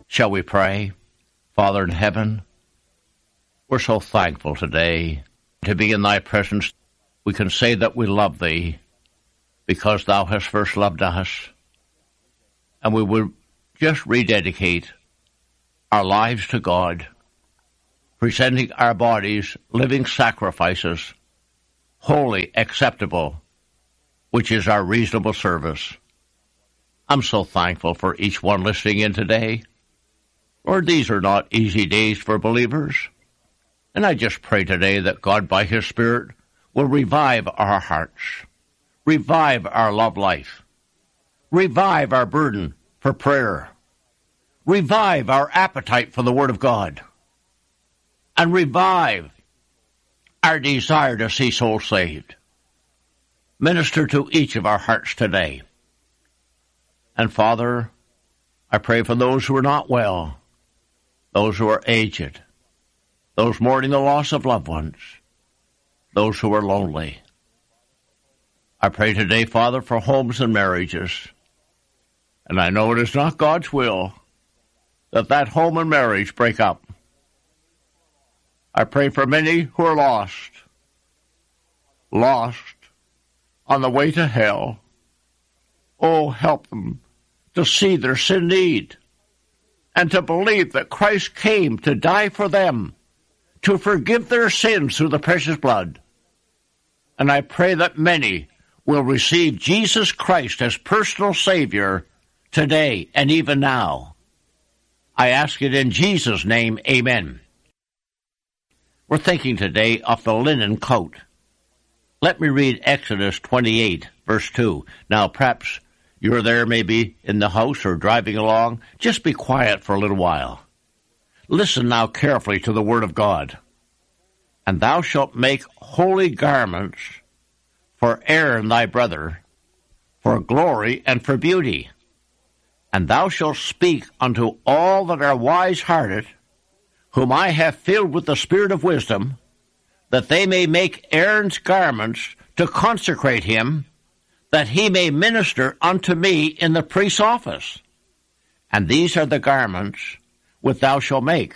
Shall we pray? Father in heaven, we're so thankful today to be in thy presence. We can say that we love thee because thou hast first loved us. And we will just rededicate our lives to God, presenting our bodies living sacrifices, holy, acceptable, which is our reasonable service. I'm so thankful for each one listening in today. Lord, these are not easy days for believers. And I just pray today that God, by His Spirit, will revive our hearts, revive our love life, revive our burden for prayer, revive our appetite for the Word of God, and revive our desire to see souls saved. Minister to each of our hearts today. And Father, I pray for those who are not well, those who are aged, those mourning the loss of loved ones, those who are lonely. I pray today, Father, for homes and marriages. And I know it is not God's will that home and marriage break up. I pray for many who are lost on the way to hell. Oh, help them to see their sin need and to believe that Christ came to die for them, to forgive their sins through the precious blood. And I pray that many will receive Jesus Christ as personal Savior today and even now. I ask it in Jesus' name, amen. We're thinking today of the linen coat. Let me read Exodus 28, verse 2. Now, perhaps you're there maybe in the house or driving along. Just be quiet for a little while. Listen now carefully to the word of God. And thou shalt make holy garments for Aaron thy brother, for glory and for beauty. And thou shalt speak unto all that are wise-hearted, whom I have filled with the spirit of wisdom, that they may make Aaron's garments to consecrate him, that he may minister unto me in the priest's office. And these are the garments which thou shalt make: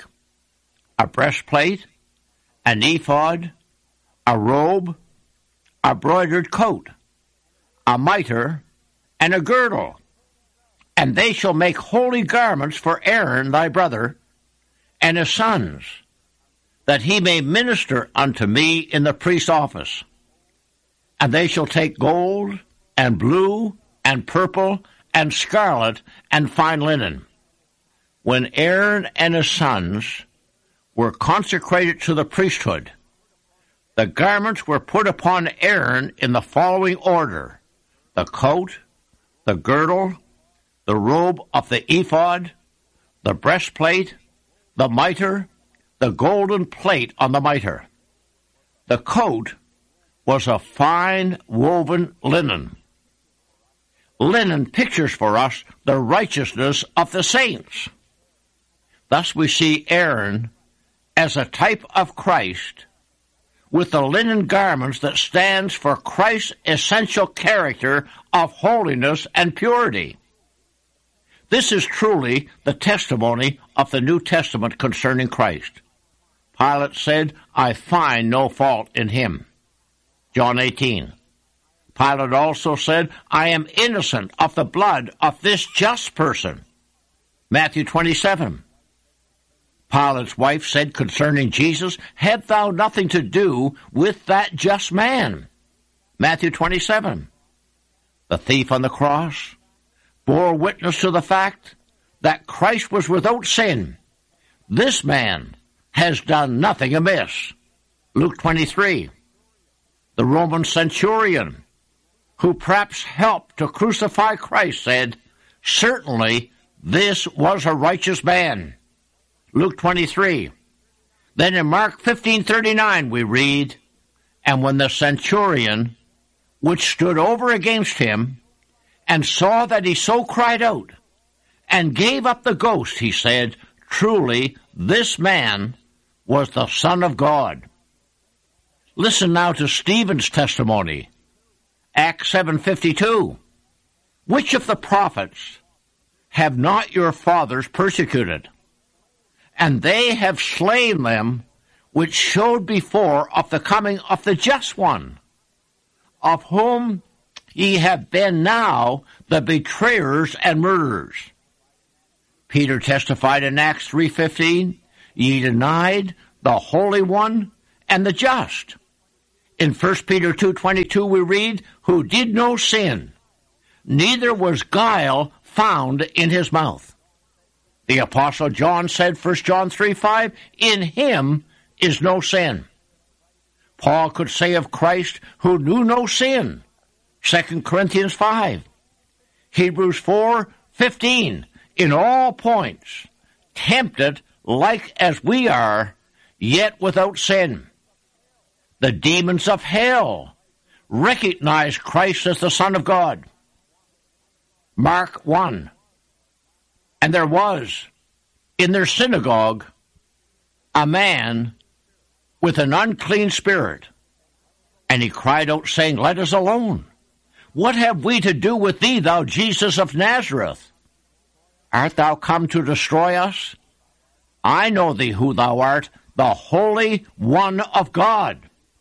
a breastplate, an ephod, a robe, a broidered coat, a mitre, and a girdle. And they shall make holy garments for Aaron thy brother and his sons, that he may minister unto me in the priest's office. And they shall take gold, and blue, and purple, and scarlet, and fine linen. When Aaron and his sons were consecrated to the priesthood, the garments were put upon Aaron in the following order: the coat, the girdle, the robe of the ephod, the breastplate, the mitre, the golden plate on the mitre. The coat was of fine woven linen. Linen pictures for us the righteousness of the saints. Thus we see Aaron as a type of Christ, with the linen garments that stands for Christ's essential character of holiness and purity. This is truly the testimony of the New Testament concerning Christ. Pilate said, I find no fault in him. John 18. Pilate also said, I am innocent of the blood of this just person. Matthew 27. Pilate's wife said concerning Jesus, Have thou nothing to do with that just man? Matthew 27. The thief on the cross bore witness to the fact that Christ was without sin. This man has done nothing amiss. Luke 23. The Roman centurion, who perhaps helped to crucify Christ, said, Certainly this was a righteous man. Luke 23. Then in Mark 15:39 we read, And when the centurion, which stood over against him, and saw that he so cried out, and gave up the ghost, he said, Truly this man was the Son of God. Listen now to Stephen's testimony. Acts 7:52. Which of the prophets have not your fathers persecuted? And they have slain them which showed before of the coming of the just one, of whom ye have been now the betrayers and murderers. Peter testified in Acts 3:15, ye denied the Holy One and the just. In 1 Peter 2:22 we read, who did no sin, neither was guile found in his mouth. The Apostle John said, 1 John 3:5, in him is no sin. Paul could say of Christ, who knew no sin, 2 Corinthians 5. Hebrews 4:15, in all points, tempted like as we are, yet without sin. The demons of hell recognize Christ as the Son of God. Mark 1. And there was in their synagogue a man with an unclean spirit, and he cried out, saying, let us alone. What have we to do with thee, thou Jesus of Nazareth? Art thou come to destroy us? I know thee who thou art, the Holy One of God.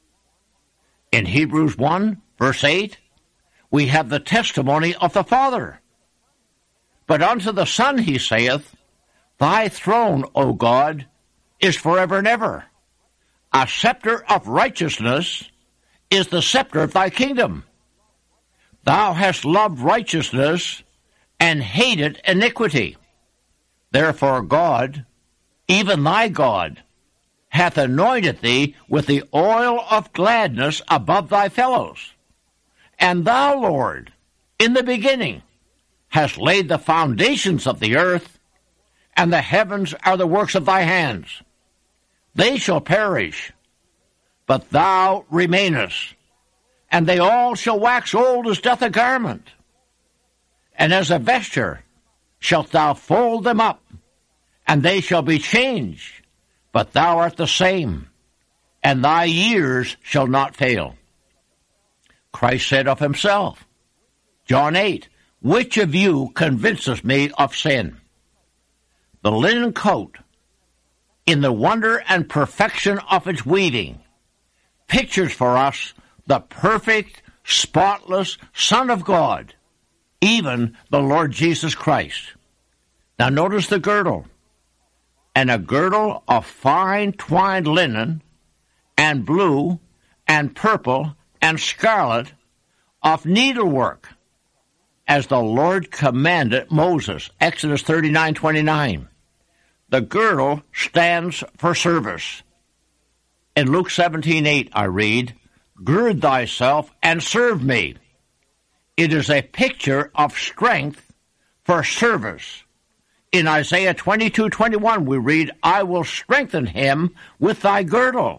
In Hebrews 1, verse 8, we have the testimony of the Father. But unto the Son he saith, thy throne, O God, is forever and ever. A scepter of righteousness is the scepter of thy kingdom. Thou hast loved righteousness and hated iniquity. Therefore God, even thy God, hath anointed thee with the oil of gladness above thy fellows. And thou, Lord, in the beginning, hast laid the foundations of the earth, and the heavens are the works of thy hands. They shall perish, but thou remainest, and they all shall wax old as doth a garment. And as a vesture shalt thou fold them up, and they shall be changed, but thou art the same, and thy years shall not fail. Christ said of himself, John 8, which of you convinces me of sin? The linen coat, in the wonder and perfection of its weaving, pictures for us the perfect, spotless Son of God, even the Lord Jesus Christ. Now notice the girdle, and a girdle of fine twined linen, and blue, and purple, and scarlet, of needlework, as the Lord commanded Moses, Exodus 39:29. The girdle stands for service. In Luke 17:8 I read, gird thyself and serve me. It is a picture of strength for service. In Isaiah 22:21 we read, I will strengthen him with thy girdle.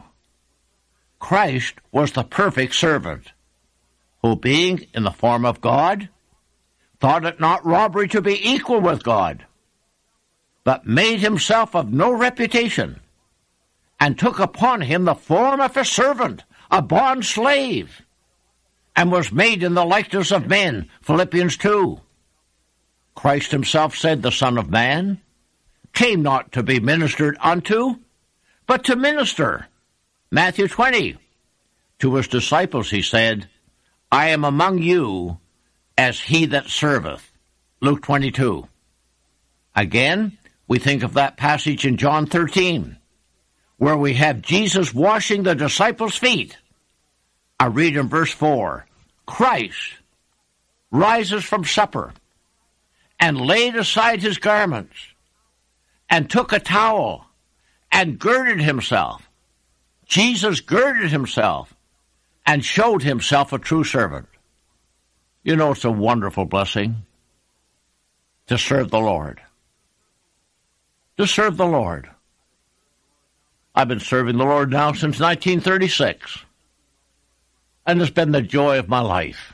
Christ was the perfect servant, who being in the form of God, thought it not robbery to be equal with God, but made himself of no reputation, and took upon him the form of a servant, a bond slave, and was made in the likeness of men, Philippians 2. Christ himself said, the Son of Man came not to be ministered unto, but to minister, Matthew 20. To his disciples he said, I am among you as he that serveth, Luke 22. Again, we think of that passage in John 13, where we have Jesus washing the disciples' feet. I read in verse 4, Christ rises from supper, and laid aside his garments, and took a towel, and girded himself. Jesus girded himself, and showed himself a true servant. You know, it's a wonderful blessing to serve the Lord. To serve the Lord. I've been serving the Lord now since 1936, and it's been the joy of my life.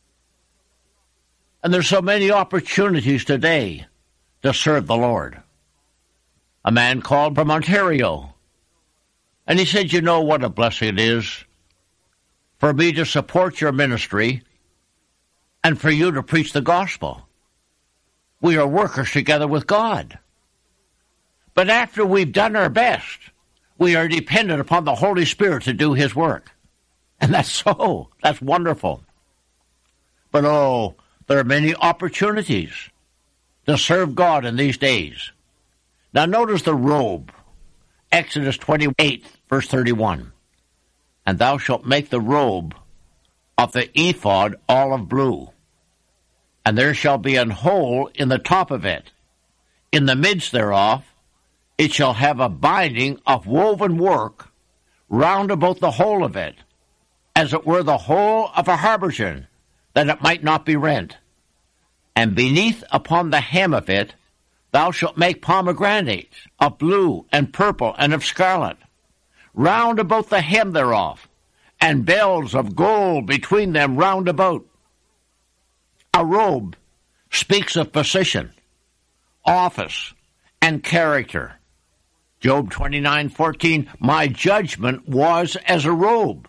And there's so many opportunities today to serve the Lord. A man called from Ontario, and he said, you know what a blessing it is for me to support your ministry and for you to preach the gospel. We are workers together with God. But after we've done our best, we are dependent upon the Holy Spirit to do His work. And that's wonderful. But there are many opportunities to serve God in these days. Now notice the robe. Exodus 28, verse 31. And thou shalt make the robe of the ephod olive blue, and there shall be an hole in the top of it. In the midst thereof it shall have a binding of woven work round about the whole of it, as it were the hole of a habergeon, that it might not be rent. And beneath upon the hem of it thou shalt make pomegranates of blue and purple and of scarlet, round about the hem thereof, and bells of gold between them round about. A robe speaks of position, office, and character. Job 29:14, my judgment was as a robe.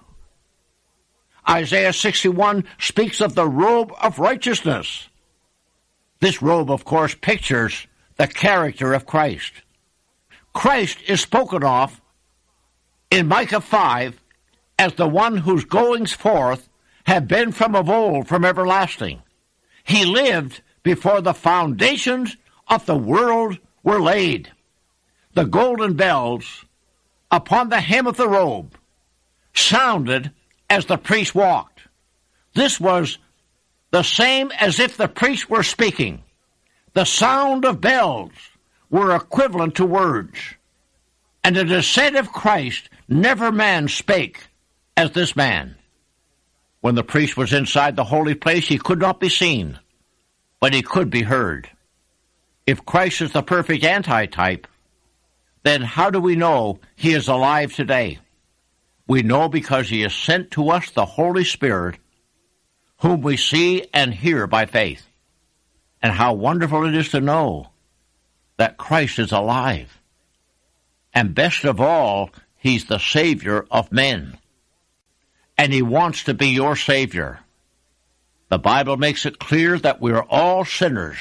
Isaiah 61 speaks of the robe of righteousness. This robe, of course, pictures the character of Christ. Christ is spoken of in Micah 5 as the one whose goings forth have been from of old, from everlasting. He lived before the foundations of the world were laid. The golden bells upon the hem of the robe sounded as the priest walked. This was the same as if the priest were speaking. The sound of bells were equivalent to words. And it is said of Christ, never man spake as this man. When the priest was inside the holy place, he could not be seen, but he could be heard. If Christ is the perfect antitype, then how do we know he is alive today? We know because he has sent to us the Holy Spirit, whom we see and hear by faith. And how wonderful it is to know that Christ is alive. And best of all, he's the Savior of men. And he wants to be your Savior. The Bible makes it clear that we are all sinners,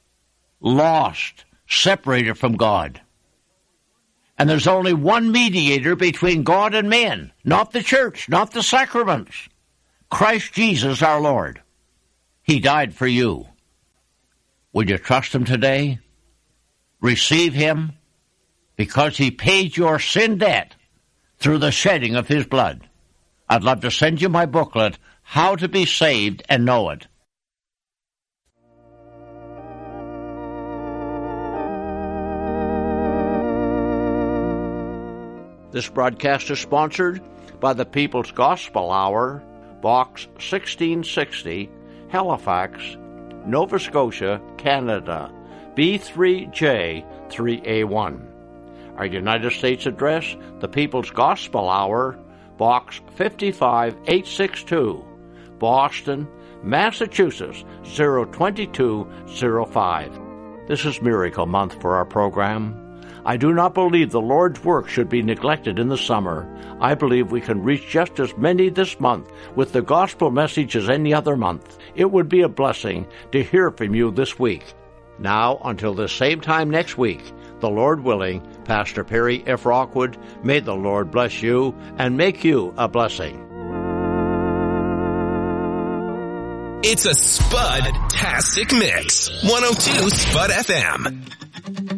lost, separated from God. And there's only one mediator between God and men, not the church, not the sacraments. Christ Jesus our Lord. He died for you. Would you trust him today? Receive him because he paid your sin debt through the shedding of his blood. I'd love to send you my booklet, How to Be Saved and Know It. This broadcast is sponsored by the People's Gospel Hour, Box 1660, Halifax, Nova Scotia, Canada, B3J3A1. Our United States address, the People's Gospel Hour, Box 55862, Boston, Massachusetts, 02205. This is Miracle Month for our program. I do not believe the Lord's work should be neglected in the summer. I believe we can reach just as many this month with the gospel message as any other month. It would be a blessing to hear from you this week. Now, until the same time next week, the Lord willing, Pastor Perry F. Rockwood, may the Lord bless you and make you a blessing. It's a Spud-tastic mix. 102 Spud FM.